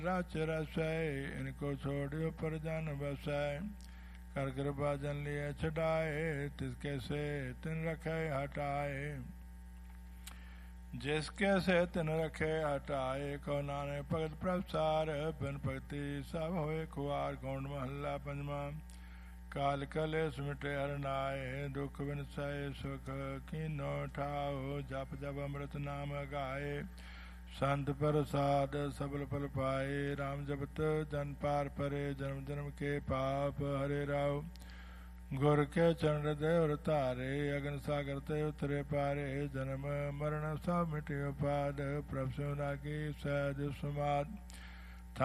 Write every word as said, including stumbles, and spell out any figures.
राच रसै इनको छोड़ियो पर जन बसै कर कृपा जन लिए छटाए तिसके से तिन रखे हटाए जिसके से तिन रखे हटाए को नानक भगत प्रसार बिन भक्ति सब होए खुआर गौंड महला पंजमा काल कलेश मिटे हरनाए दुख बिन सहे सुख कीनो ठाओ जप जप अमृत नाम गाए संत प्रसाद सबल फल पाए राम जपत जन पार परे जन्म जन्म के पाप हरे राव गुर के चरण हृदय और तारे अग्न सागर ते उतरे पारे जन्म मरण सब मिटियो पाद प्रभु की सहज सुमाद